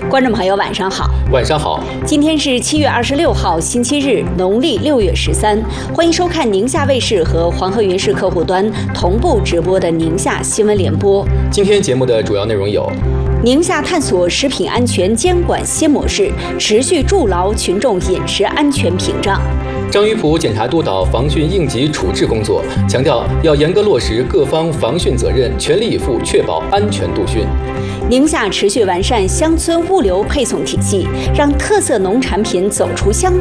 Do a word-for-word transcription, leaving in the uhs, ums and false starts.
观众朋友，晚上好。 晚上好。 今天是七月二十六号，星期日，农历六月十三。欢迎收看宁夏卫视和黄河云视客户端同步直播的宁夏新闻联播。 今天节目的主要内容有： 宁夏探索食品安全监管新模式，持续筑牢群众饮食安全屏障。 张于普检查督导防汛应急处置工作，强调要严格落实各方防汛责任，全力以赴确保安全度汛。 宁夏持续完善乡村物流配送体系，让特色农产品走出乡